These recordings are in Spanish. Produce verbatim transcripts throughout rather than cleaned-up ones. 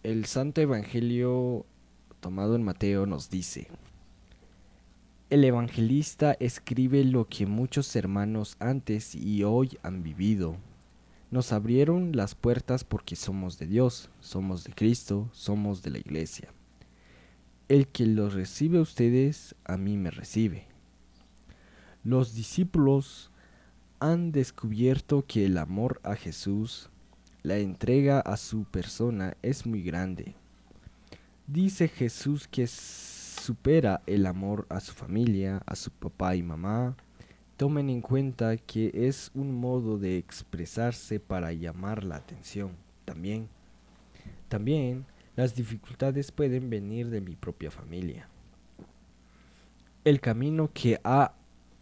El Santo Evangelio tomado en Mateo nos dice: el evangelista escribe lo que muchos hermanos antes y hoy han vivido. Nos abrieron las puertas porque somos de Dios, somos de Cristo, somos de la Iglesia. El que los recibe a ustedes, a mí me recibe. Los discípulos han descubierto que el amor a Jesús, la entrega a su persona es muy grande. Dice Jesús que supera el amor a su familia, a su papá y mamá. Tomen en cuenta que es un modo de expresarse para llamar la atención. También, también las dificultades pueden venir de mi propia familia. El camino que ha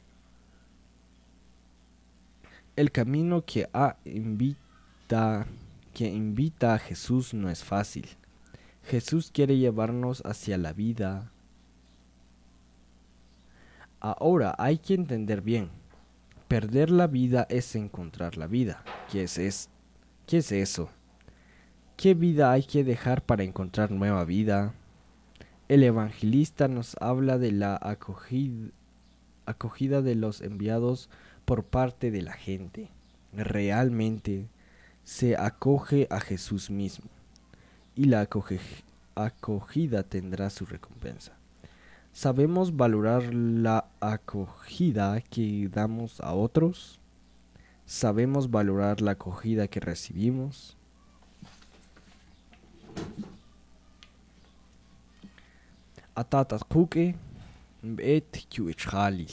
el camino que ha invita que invita a Jesús no es fácil. Jesús quiere llevarnos hacia la vida. Ahora hay que entender bien. Perder la vida es encontrar la vida. ¿Qué es, es? ¿Qué es eso? ¿Qué vida hay que dejar para encontrar nueva vida? El evangelista nos habla de la acogida, acogida de los enviados por parte de la gente. Realmente se acoge a Jesús mismo y la acoge, acogida tendrá su recompensa. ¿Sabemos valorar la acogida que damos a otros? ¿Sabemos valorar la acogida que recibimos? Atatas kuke bet yuichalil.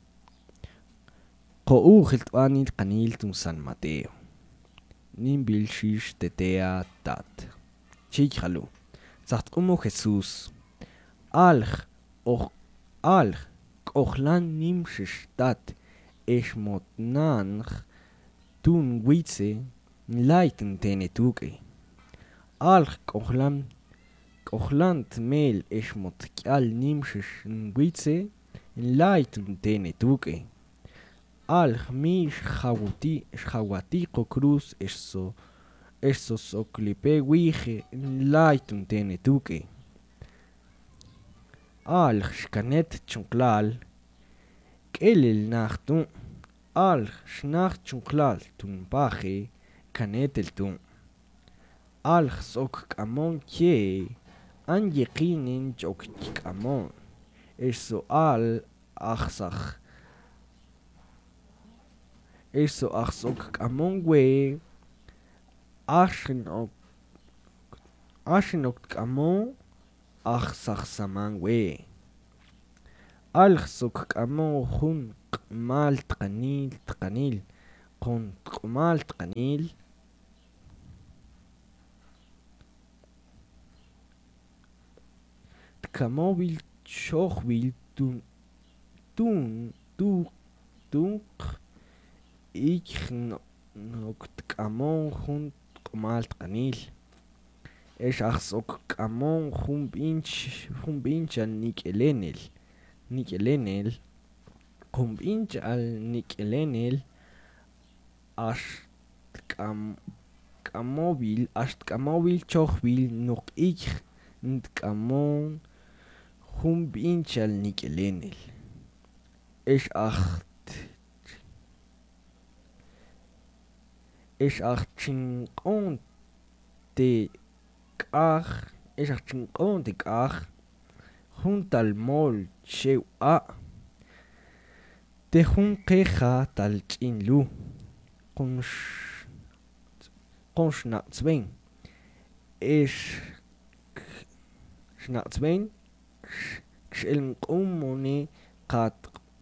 Qou khiltwanil qanil tun San Mateo. Nimbil shish tetea tat. Chichalu. Zahtkumu Jesús. Alj och alj kohlan nimshish tat. Eshmotnanj tun witze laiten tenetuke. Alj kohlan kohlant mel eshmot kyal nimshish witze laiten tenetuke. Alj mi shawati shawati cruz eso eso soclipe wije laitun tenetuke. Alj shkanet chunklal kelel nachtun. Alj shnach chunklal tun paje kanet el tun. Alj sok kamon che an yekinin chok kamon. Eso al achsach. Eso achsok kamon we ashenok ashenok kamon achsach saman we. Alj sok kamon hun mal tqanil tqanil con mal tqanil. Tkamobil chochbil tun tun tu tunk ich nok tkamon hun mal tqanil. Es achsok kamon hun pinch hun pinch al nikelenel. Nikelenel hun pinch al nikelenel ash tkam kamobil ash tkamobil chochbil nok ich ntkamon hun pinch al nikelenel. Es acht es acht chinkon te kach es acht chinkon te kach junto al mol sheu a te jun queja tal chinlu con con schnatzwen es schnatzwen kshel umone qat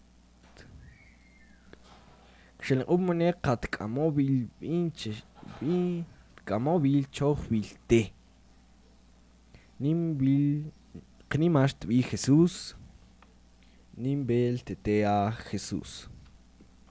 kshel umone qat kamobil pinche bi kamobil chochbil te nimbil Knimasht vi Jesús, Nimbel tetea Jesús.